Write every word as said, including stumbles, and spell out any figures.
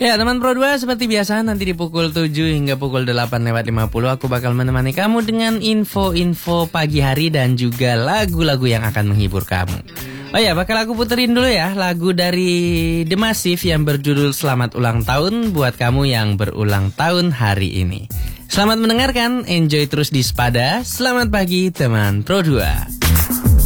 Ya teman Pro dua, seperti biasa nanti di pukul tujuh hingga pukul delapan lewat lima puluh aku bakal menemani kamu dengan info-info pagi hari dan juga lagu-lagu yang akan menghibur kamu. Oh ya, bakal aku puterin dulu ya lagu dari The Massive yang berjudul Selamat Ulang Tahun buat kamu yang berulang tahun hari ini. Selamat mendengarkan, enjoy terus di Spada. Selamat pagi teman Pro dua.